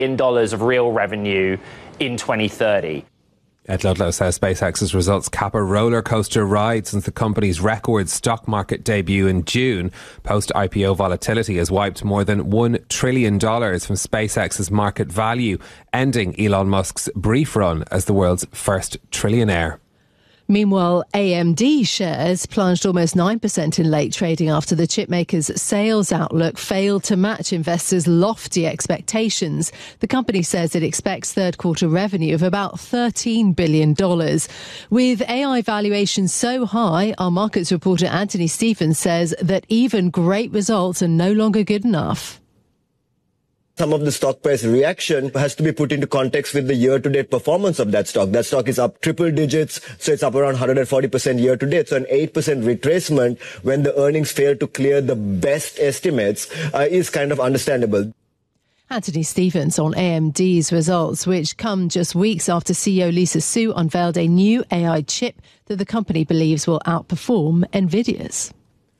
$1 billion of real revenue in 2030. Ed Ludlow says SpaceX's results cap a roller coaster ride since the company's record stock market debut in June. Post-IPO volatility has wiped more than $1 trillion from SpaceX's market value, ending Elon Musk's brief run as the world's first trillionaire. Meanwhile, AMD shares plunged almost 9% in late trading after the chipmaker's sales outlook failed to match investors' lofty expectations. The company says it expects third quarter revenue of about $13 billion. With AI valuations so high, our markets reporter Anthony Stephens says that even great results are no longer good enough. Some of the stock price reaction has to be put into context with the year-to-date performance of that stock. That stock is up triple digits, so it's up around 140% year-to-date. So an 8% retracement when the earnings fail to clear the best estimates is kind of understandable. Anthony Stephens on AMD's results, which come just weeks after CEO Lisa Su unveiled a new AI chip that the company believes will outperform NVIDIA's.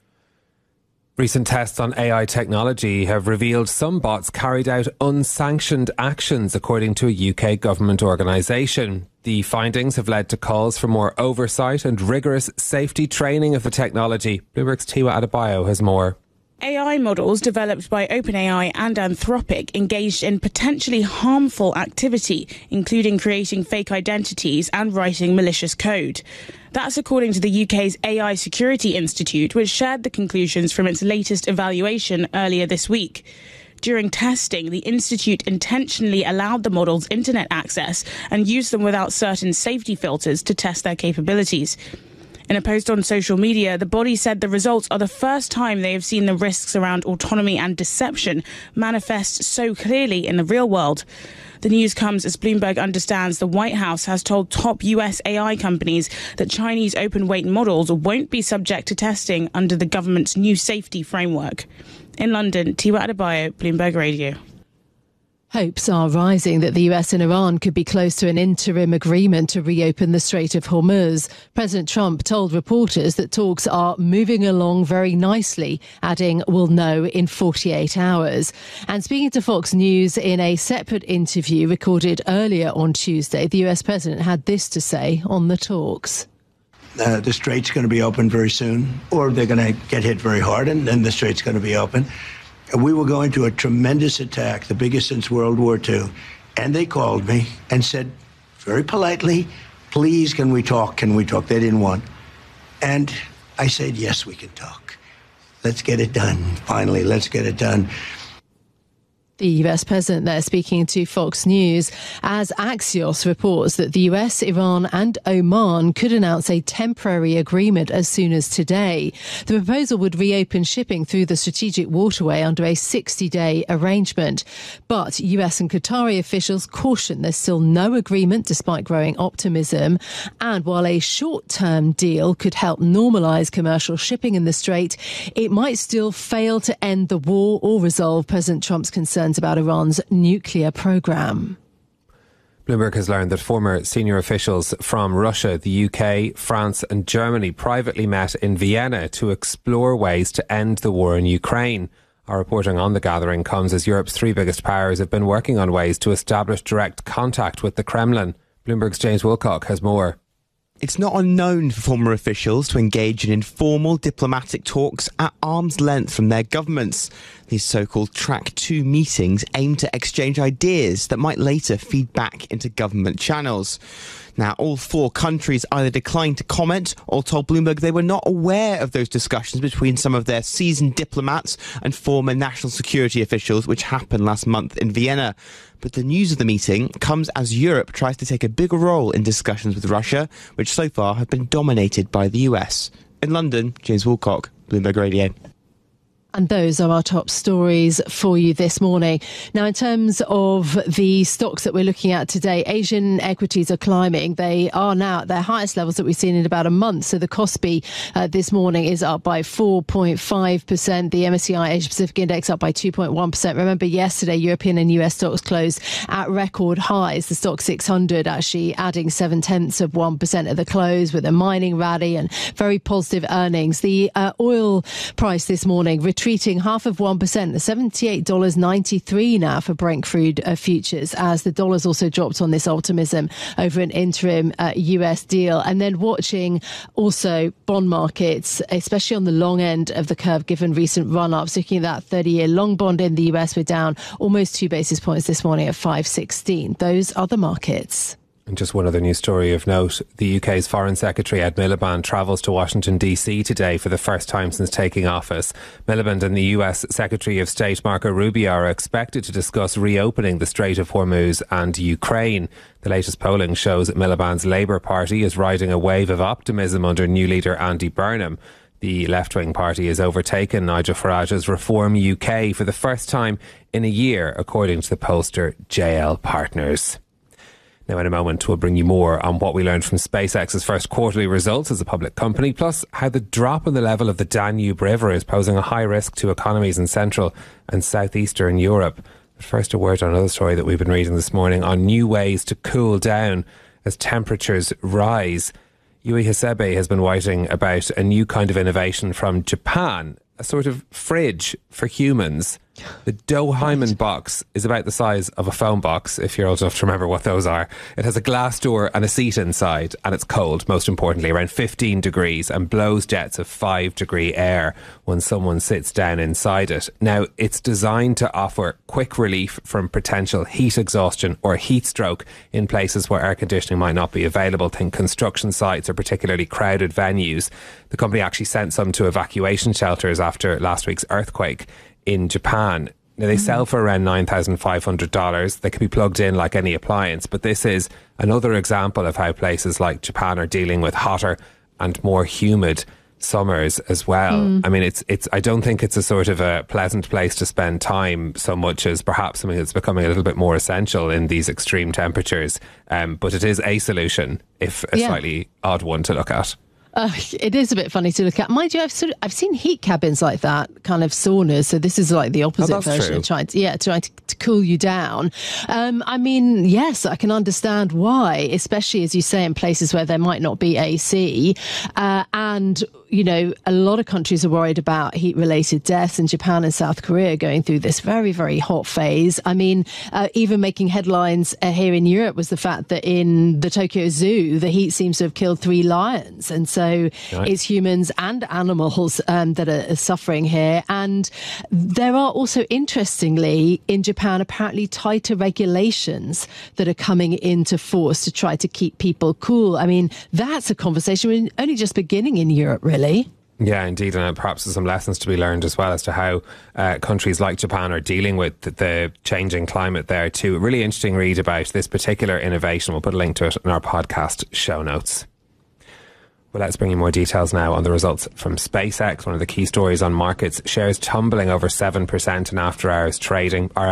Recent tests on AI technology have revealed some bots carried out unsanctioned actions, according to a UK government organisation. The findings have led to calls for more oversight and rigorous safety training of the technology. Bloomberg's Tiwa Adebayo has more. AI models developed by OpenAI and Anthropic engaged in potentially harmful activity, including creating fake identities and writing malicious code. That's according to the UK's AI Security Institute, which shared the conclusions from its latest evaluation earlier this week. During testing, the institute intentionally allowed the models internet access and used them without certain safety filters to test their capabilities. In a post on social media, the body said the results are the first time they have seen the risks around autonomy and deception manifest so clearly in the real world. The news comes as Bloomberg understands the White House has told top US AI companies that Chinese open-weight models won't be subject to testing under the government's new safety framework. In London, Tiwa Adebayo, Bloomberg Radio. Hopes are rising that the US and Iran could be close to an interim agreement to reopen the Strait of Hormuz. President Trump told reporters that talks are moving along very nicely, adding, "We'll know in 48 hours." And speaking to Fox News in a separate interview recorded earlier on Tuesday, the US president had this to say on the talks. The strait's going to be open very soon, or they're going to get hit very hard, and then the strait's going to be open. We were going to a tremendous attack, the biggest since World War II. And they called me and said, very politely, "Please, can we talk? Can we talk?" They didn't want. And I said, yes, we can talk. Let's get it done. Finally, let's get it done. The US president there speaking to Fox News as Axios reports that the US, Iran and Oman could announce a temporary agreement as soon as today. The proposal would reopen shipping through the strategic waterway under a 60-day arrangement. But US and Qatari officials caution there's still no agreement despite growing optimism. And while a short-term deal could help normalise commercial shipping in the Strait, it might still fail to end the war or resolve President Trump's concerns about Iran's nuclear program. Bloomberg has learned that former senior officials from Russia, the UK, France and Germany privately met in Vienna to explore ways to end the war in Ukraine. Our reporting on the gathering comes as Europe's three biggest powers have been working on ways to establish direct contact with the Kremlin. Bloomberg's James Wilcock has more. It's not unknown for former officials to engage in informal diplomatic talks at arm's length from their governments. These so-called Track 2 meetings aim to exchange ideas that might later feed back into government channels. Now, all four countries either declined to comment or told Bloomberg they were not aware of those discussions between some of their seasoned diplomats and former national security officials, which happened last month in Vienna. But the news of the meeting comes as Europe tries to take a bigger role in discussions with Russia, which so far have been dominated by the US. In London, James Wilcock, Bloomberg Radio. And those are our top stories for you this morning. Now, in terms of the stocks that we're looking at today, Asian equities are climbing. They are now at their highest levels that we've seen in about a month. So the Kospi this morning is up by 4.5%. The MSCI Asia Pacific Index up by 2.1%. Remember, yesterday, European and US stocks closed at record highs. The Stoxx 600 actually adding 0.7% at the close with a mining rally and very positive earnings. The oil price this morning retreating 0.5%, $78.93 now for Brent crude futures, as the dollar's also dropped on this optimism over an interim US deal. And then watching also bond markets, especially on the long end of the curve, given recent run-ups. Looking at that 30-year long bond in the US, we're down almost 2 basis points this morning at 5.16. Those are the markets. And just one other news story of note. The UK's Foreign Secretary Ed Miliband travels to Washington DC today for the first time since taking office. Miliband and the US Secretary of State Marco Rubio are expected to discuss reopening the Strait of Hormuz and Ukraine. The latest polling shows that Miliband's Labour Party is riding a wave of optimism under new leader Andy Burnham. The left-wing party has overtaken Nigel Farage's Reform UK for the first time in a year, according to the pollster JL Partners. Now, in a moment, we'll bring you more on what we learned from SpaceX's first quarterly results as a public company, plus how the drop in the level of the Danube River is posing a high risk to economies in Central and Southeastern Europe. But first, a word on another story that we've been reading this morning on new ways to cool down as temperatures rise. Yui Hasebe has been writing about a new kind of innovation from Japan, a sort of fridge for humans. The Dohyman box is about the size of a phone box, if you're old enough to remember what those are. It has a glass door and a seat inside, and it's cold, most importantly, around 15 degrees, and blows jets of 5-degree air when someone sits down inside it. Now, it's designed to offer quick relief from potential heat exhaustion or heat stroke in places where air conditioning might not be available. Think construction sites or particularly crowded venues. The company actually sent some to evacuation shelters after last week's earthquake in Japan. Now, they sell for around $9,500. They can be plugged in like any appliance, but this is another example of how places like Japan are dealing with hotter and more humid summers as well. I mean, it's. I don't think it's a sort of a pleasant place to spend time so much as perhaps something that's becoming a little bit more essential in these extreme temperatures. But it is a solution, if a slightly odd one to look at. It is a bit funny to look at. Mind you, I've seen heat cabins like that, kind of saunas. So this is like the opposite version of trying to cool you down. I mean, yes, I can understand why, especially as you say in places where there might not be AC. And you know, a lot of countries are worried about heat-related deaths, and Japan and South Korea going through this very, very hot phase. I mean, even making headlines here in Europe was the fact that in the Tokyo Zoo, the heat seems to have killed 3 lions. And so it's humans and animals that are suffering here. And there are also, interestingly, in Japan, apparently tighter regulations that are coming into force to try to keep people cool. I mean, that's a conversation we're only just beginning in Europe, really. Yeah, indeed, and perhaps there's some lessons to be learned as well as to how countries like Japan are dealing with the changing climate there too. A really interesting read about this particular innovation. We'll put a link to it in our podcast show notes. Well, let's bring you more details now on the results from SpaceX. One of the key stories on markets, shares tumbling over 7% in after-hours trading.